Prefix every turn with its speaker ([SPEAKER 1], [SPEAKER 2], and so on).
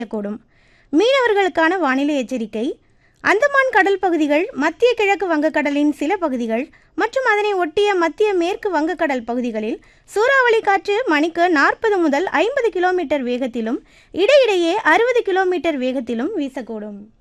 [SPEAKER 1] கூடும். மீனவர்களுக்கான வானிலை எச்சரிக்கை. அந்தமான் கடல் பகுதிகள், மத்திய கிழக்கு வங்கக்கடலின் சில பகுதிகள் மற்றும் அதனை ஒட்டிய மத்திய மேற்கு வங்கக்கடல் பகுதிகளில் சூறாவளி காற்று மணிக்கு 40 முதல் 50 கிலோமீட்டர் வேகத்திலும் இடையிடையே 60 கிலோமீட்டர் வேகத்திலும் வீசக்கூடும்.